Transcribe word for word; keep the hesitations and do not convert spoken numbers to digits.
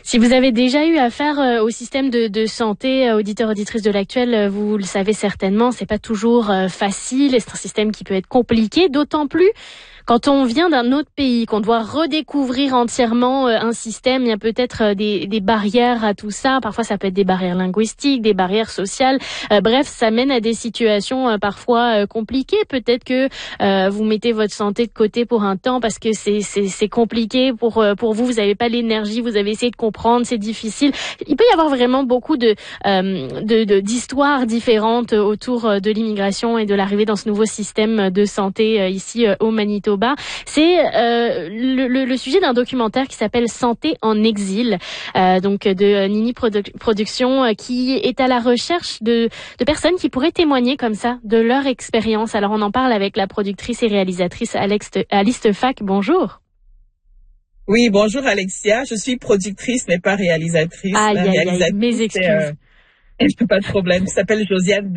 Si vous avez déjà eu affaire euh, au système de, de santé, euh, auditeurs, auditrices de l'Actuel, euh, vous le savez certainement, c'est pas toujours euh, facile, c'est un système qui peut être compliqué, d'autant plus quand on vient d'un autre pays, qu'on doit redécouvrir entièrement euh, un système. Il y a peut-être euh, des, des barrières à tout ça. Parfois, ça peut être des barrières linguistiques, des barrières sociales. Euh, bref, ça mène à des situations euh, parfois euh, compliquées. Peut-être que euh, vous mettez votre santé de côté pour un temps parce que c'est, c'est, c'est compliqué pour euh, pour vous. Vous n'avez pas l'énergie. Vous avez essayé de comprendre. C'est difficile. Il peut y avoir vraiment beaucoup de, euh, de, de d'histoires différentes autour de l'immigration et de l'arrivée dans ce nouveau système de santé euh, ici euh, au Manitoba. C'est euh, le, le, le sujet d'un documentaire qui s'appelle Santé en exil, euh, donc de Nini Produ- Productions, euh, qui est à la recherche de, de personnes qui pourraient témoigner comme ça de leur expérience. Alors on en parle avec la productrice et réalisatrice Alex, Alice Tefac. Bonjour. Oui, bonjour Alexia. Je suis productrice mais pas réalisatrice. Aïe, aïe, aïe, mes excuses. Euh, pas de problème. Ça s'appelle Josiane